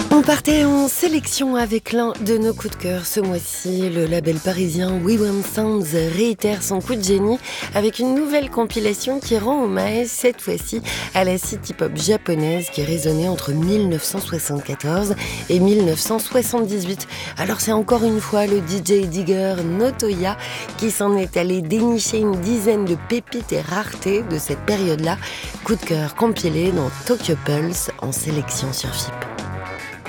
On partait en sélection avec l'un de nos coups de cœur ce mois-ci. Le label parisien We Want Sounds réitère son coup de génie avec une nouvelle compilation qui rend hommage cette fois-ci à la city pop japonaise qui résonnait entre 1974 et 1978. Alors c'est encore une fois le DJ digger Notoya qui s'en est allé dénicher une dizaine de pépites et raretés de cette période-là. Coup de cœur compilé dans Tokyo Pulse en sélection sur FIP.